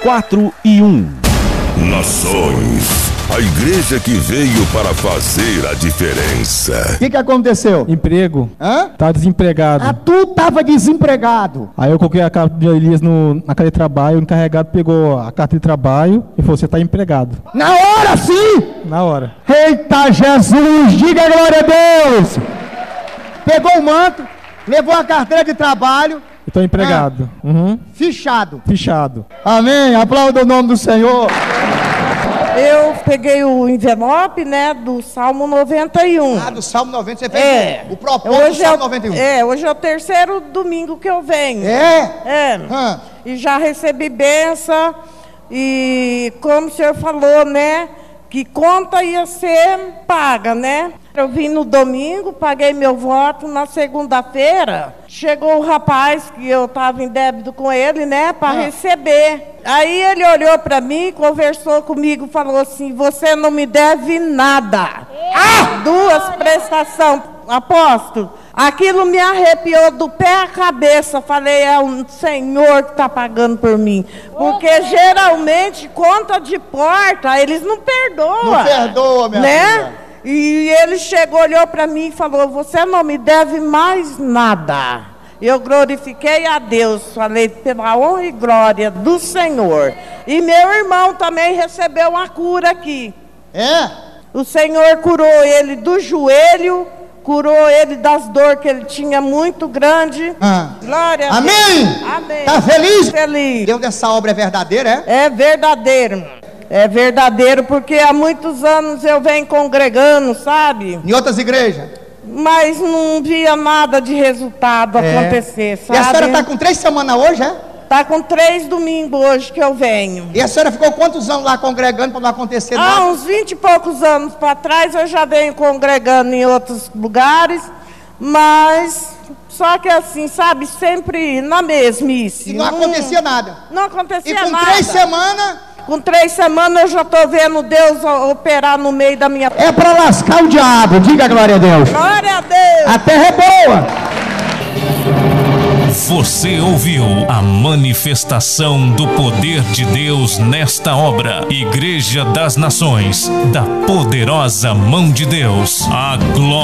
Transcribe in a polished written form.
4-1. Nações, a igreja que veio para fazer a diferença. O que aconteceu? Emprego. Hã? Tava desempregado. Ah, tu tava desempregado. Aí eu coloquei a carta de Elias na carta de trabalho, o encarregado pegou a carta de trabalho e falou, você está empregado. Na hora sim! Na hora. Eita Jesus, diga glória a Deus! Pegou o manto, levou a carteira de trabalho. Estou empregado. Fichado. Fichado. Amém, aplauda o nome do Senhor. Eu peguei o envelope, né, do Salmo 91. Ah, do Salmo 90, você fez o propósito hoje do Salmo 91. Hoje é o terceiro domingo que eu venho. É? E já recebi bênção, e como o senhor falou, né, que conta ia ser paga, né? Eu vim no domingo, paguei meu voto, na segunda-feira chegou o rapaz, que eu estava em débito com ele, né, para receber. Aí ele olhou para mim, conversou comigo, falou assim, você não me deve nada. 2 prestações, apóstolo. Aquilo me arrepiou do pé à cabeça. Falei, é o Senhor que está pagando por mim. Porque geralmente, conta de porta, eles não perdoam. Não perdoa, minha filha. E ele chegou, olhou para mim e falou, você não me deve mais nada. Eu glorifiquei a Deus, falei pela honra e glória do Senhor. E meu irmão também recebeu uma cura aqui. O Senhor curou ele do joelho, curou ele das dores que ele tinha muito grande. Glória a Deus. Amém? Amém. Tá feliz? Feliz. Deus dessa obra é verdadeira, É verdadeiro. É verdadeiro, porque há muitos anos eu venho congregando, sabe? Em outras igrejas? Mas não via nada de resultado acontecer, sabe? E a senhora está com 3 semanas hoje, é? Está com 3 domingos hoje que eu venho. E a senhora ficou quantos anos lá congregando para não acontecer nada? Uns 20 e poucos anos para trás eu já venho congregando em outros lugares, mas só que assim, sabe, sempre na mesmice. E não acontecia nada? Não acontecia nada. E com 3 semanas... Com 3 semanas eu já estou vendo Deus operar no meio da minha... É para lascar o diabo, diga glória a Deus. Glória a Deus. A terra é boa. Você ouviu a manifestação do poder de Deus nesta obra. Igreja das Nações, da poderosa mão de Deus. A glória.